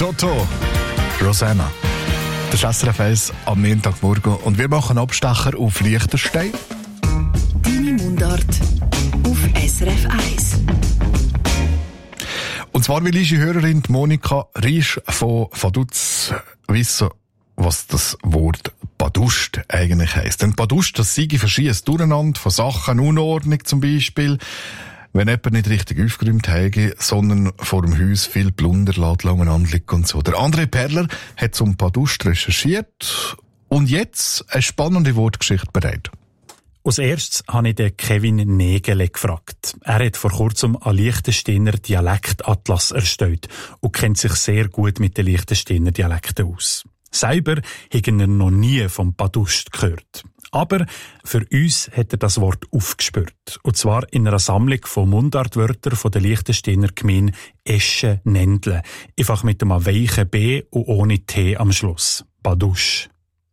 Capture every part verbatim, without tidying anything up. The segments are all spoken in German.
Toto, Rosanna. Das ist S R F eins am Montagmorgen und wir machen Abstecher auf Liechtenstein. Deine Mundart auf S R F eins. Und zwar will unsere Hörerin Monika Riesch von Vaduz wissen, was das Wort Badust eigentlich heisst. Denn Badust, das sei verschiedenes Durcheinander von Sachen, Unordnung zum Beispiel, wenn jemand nicht richtig aufgeräumt hätte, sondern vor dem Haus viel Plunder lässt, lange anliegen und so. Der André Perler hat zum Badust recherchiert und jetzt eine spannende Wortgeschichte bereit. Als erstes habe ich den Kevin Nägele gefragt. Er hat vor kurzem einen Liechtensteiner Dialektatlas erstellt und kennt sich sehr gut mit den Liechtensteiner Dialekten aus. Selber hat er noch nie vom Badust gehört. Aber für uns hat er das Wort aufgespürt. Und zwar in einer Sammlung von Mundartwörtern von der Liechtensteiner Gemeinde Eschen-Nendle. Einfach mit einem weichen B und ohne T am Schluss. Badust.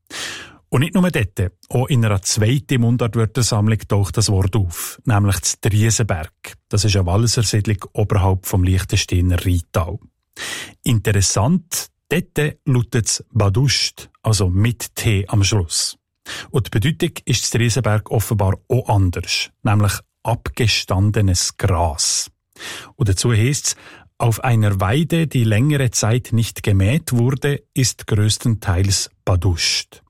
Und nicht nur dort, auch in einer zweiten Mundartwörtersammlung taucht das Wort auf, nämlich das Driesenberg. Das ist eine Wallisersiedlung oberhalb vom Liechtensteiner Rheintal. Interessant, dort lautet es Badust, also mit T am Schluss. Und die Bedeutung ist das Driesenberg offenbar auch anders, nämlich abgestandenes Gras. Und dazu heisst es, auf einer Weide, die längere Zeit nicht gemäht wurde, ist größtenteils Badust.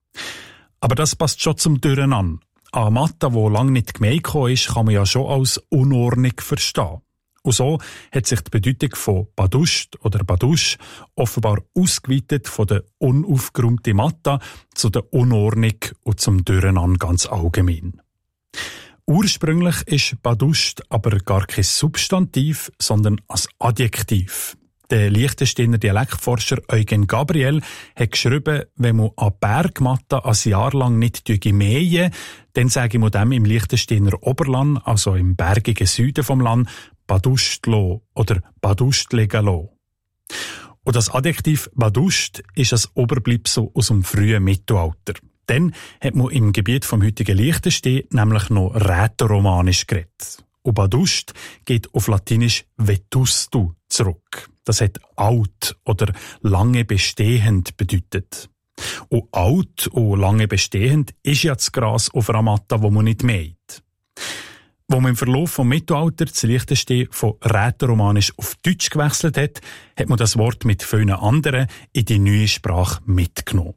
Aber das passt schon zum Durcheinander. Eine Matte, die lange nicht gemäht ist, kann man ja schon als Unordnung verstehen. Und so hat sich die Bedeutung von Badust oder Badusch offenbar ausgeweitet von der unaufgeräumten Matte zu der Unordnung und zum Durcheinander ganz allgemein. Ursprünglich ist Badust aber gar kein Substantiv, sondern ein Adjektiv. Der Liechtensteiner Dialektforscher Eugen Gabriel hat geschrieben, wenn man eine Bergmatte ein Jahr lang nicht mähen, dann sage man dem im Liechtensteiner Oberland, also im bergigen Süden vom Land, Badustlo oder Badustlegalo. Und das Adjektiv Badust ist ein Oberbleibsel aus dem frühen Mittelalter. Dann hat man im Gebiet vom heutigen Liechtenstein nämlich noch Rätoromanisch geredet. Und Badust geht auf Latinisch vetustu zurück. Das hat alt oder lange bestehend bedeutet. Und alt und lange bestehend ist ja das Gras auf einer Matte, wo man nicht mäht. Wo man im Verlauf vom Mittelalter das Liechtenstein von Rätoromanisch auf Deutsch gewechselt hat, hat man das Wort mit vielen anderen in die neue Sprache mitgenommen.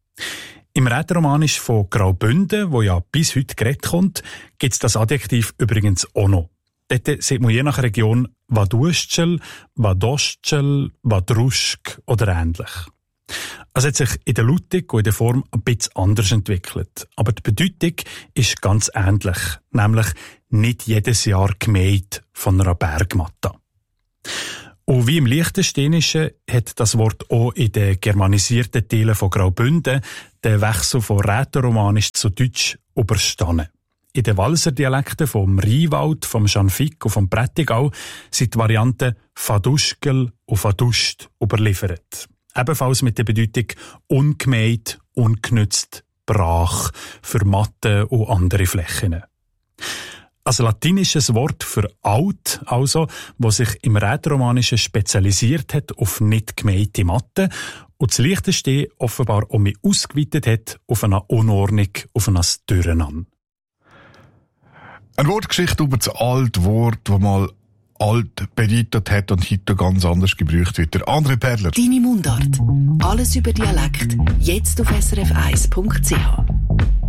Im Rätoromanisch von Graubünden, wo ja bis heute geredet kommt, gibt es das Adjektiv übrigens auch noch. Dort sieht man je nach Region Vadustschel, Vadostschel, Vadruschk oder ähnlich. Es hat sich in der Lautung und in der Form ein bisschen anders entwickelt. Aber die Bedeutung ist ganz ähnlich, nämlich nicht jedes Jahr gemäht von einer Bergmatte. Und wie im Liechtensteinischen hat das Wort auch in den germanisierten Teilen von Graubünden den Wechsel von Rätoromanisch zu Deutsch überstanden. In den Walliser Dialekten vom Rheinwald, vom Schanfigg und vom Prättigau sind die Varianten Vaduschkel und Vadust überliefert. Ebenfalls mit der Bedeutung ungemäht, ungenützt, brach, für Matten und andere Flächen. Ein latinisches Wort für alt, also, das sich im Rätoromanischen spezialisiert hat auf nicht gemähte Matten und das Liechtenstein offenbar auch mehr ausgeweitet hat auf eine Unordnung, auf ein Durcheinander. Eine Wortgeschichte über das alte Wort, das mal alt bedeutet hat und heute ganz anders gebraucht wird. Der André Perler. Deine Mundart. Alles über Dialekt. Jetzt auf S R F eins Punkt C H.